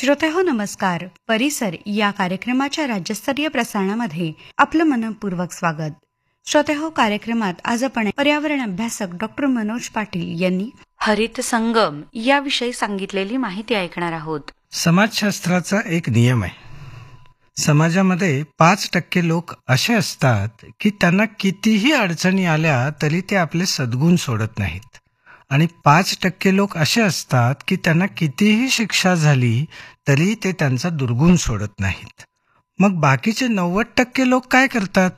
श्रोतेहो नमस्कार. परिसर या कार्यक्रमाच्या राज्यस्तरीय प्रसारणामध्ये आपलं मनपूर्वक स्वागत. श्रोतेहो, कार्यक्रमात आज आपण पर्यावरण अभ्यासक डॉक्टर मनोज पाटील यांनी हरित संगम याविषयी सांगितलेली माहिती ऐकणार आहोत. समाजशास्त्राचा एक नियम आहे. समाजामध्ये 5% लोक असे असतात की त्यांना कितीही अडचणी आल्या तरी ते आपले सद्गुण सोडत नाहीत, आणि 5% लोक असे असतात की त्यांना कितीही शिक्षा झाली तरी ते त्यांचा दुर्गुण सोडत नाहीत. मग बाकीचे 90% लोक काय करतात?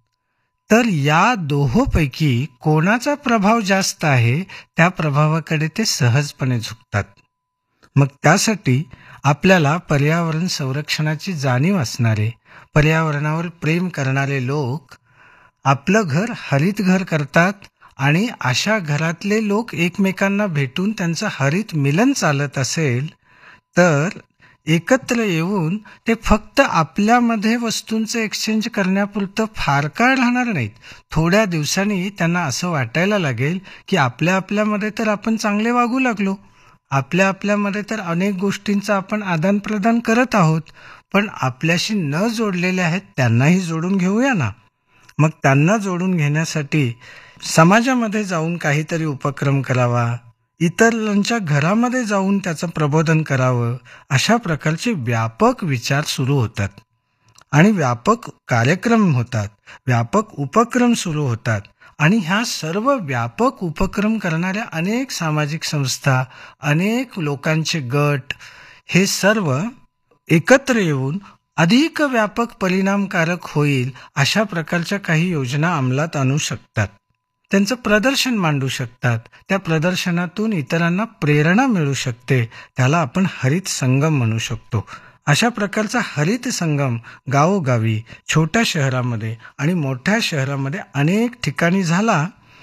तर या दोहोंपैकी कोणाचा प्रभाव जास्त आहे त्या प्रभावाकडे ते सहजपणे झुकतात. मग त्यासाठी आपल्याला पर्यावरण संरक्षणाची जाणीव असणारे, पर्यावरणावर प्रेम करणारे लोक आपलं घर हरित घर करतात, आणि अशा घरातले लोक एकमेकांना भेटून त्यांचं हरित मिलन चालत असेल तर एकत्र येऊन ते फक्त आपल्यामध्ये वस्तूंचं एक्सचेंज करण्यापुरतं फार काळ राहणार नाहीत. थोड्या दिवसांनी त्यांना असं वाटायला लागेल की आपल्यामध्ये तर आपण चांगले वागू लागलो, आपल्यामध्ये तर अनेक गोष्टींचं आपण आदान प्रदान करत आहोत, पण आपल्याशी न जोडलेले आहेत त्यांनाही जोडून घेऊया ना. मग त्यांना जोडून घेण्यासाठी समाजामध्ये जाऊन काहीतरी उपक्रम करावा, इतरांच्या घरामध्ये जाऊन त्याचं प्रबोधन करावं, अशा प्रकारचे व्यापक विचार सुरू होतात आणि व्यापक कार्यक्रम होतात, व्यापक उपक्रम सुरू होतात. आणि ह्या सर्व व्यापक उपक्रम करणाऱ्या अनेक सामाजिक संस्था, अनेक लोकांचे गट, हे सर्व एकत्र येऊन अधिक व्यापक परिणामकारक होईल अशा प्रकारच्या काही योजना अंमलात आणू शकतात. त्यांचं प्रदर्शन मांडू शकतात. त्या प्रदर्शनातून इतरांना प्रेरणा मिळू शकते. त्याला आपण हरित संगम म्हणू शकतो. अशा प्रकारचा हरित संगम गावोगावी, छोट्या शहरामध्ये आणि मोठ्या शहरामध्ये अनेक ठिकाणी झाला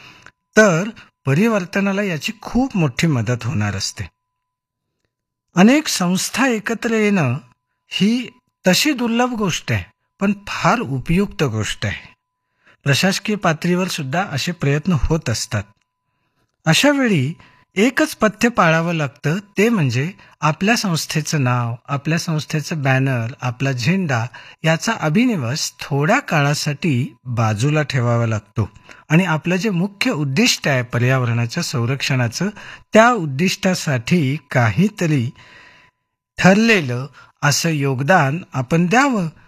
तर परिवर्तनाला याची खूप मोठी मदत होणार असते. अनेक संस्था एकत्र येणं ही तशी दुर्लभ गोष्ट आहे, पण फार उपयुक्त गोष्ट आहे. प्रशासकीय पातळीवर सुद्धा असे प्रयत्न होत असतात. अशा वेळी एकच पथ्य पाळावं लागतं, ते म्हणजे आपल्या संस्थेचं नाव, आपल्या संस्थेचं बॅनर, आपला झेंडा याचा अभिनिवेश थोड्या काळासाठी बाजूला ठेवावा लागतो आणि आपलं जे मुख्य उद्दिष्ट आहे पर्यावरणाच्या संरक्षणाचं, त्या उद्दिष्टासाठी काहीतरी ठरलेलं असं योगदान आपण द्यावं.